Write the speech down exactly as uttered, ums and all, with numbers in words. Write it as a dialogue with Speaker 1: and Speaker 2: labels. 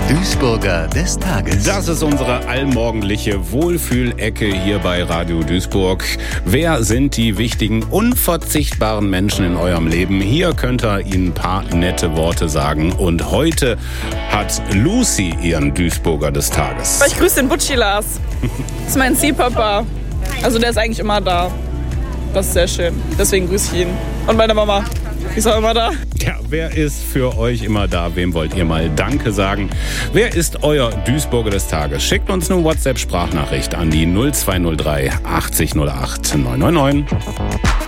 Speaker 1: Duisburger des Tages.
Speaker 2: Das ist unsere allmorgendliche Wohlfühlecke hier bei Radio Duisburg. Wer sind die wichtigen, unverzichtbaren Menschen in eurem Leben? Hier könnt ihr ihnen ein paar nette Worte sagen. Und heute hat Lucy ihren Duisburger des Tages.
Speaker 3: Ich grüße den Butchi Lars. Das ist mein Ziehpapa. Also der ist eigentlich immer da. Das ist sehr schön. Deswegen grüße ich ihn. Und meine Mama. Die ist auch immer da.
Speaker 2: Ja, wer ist für euch immer da? Wem wollt ihr mal Danke sagen? Wer ist euer Duisburger des Tages? Schickt uns eine WhatsApp-Sprachnachricht an die null zwei null drei achtzig null acht neun neun neun.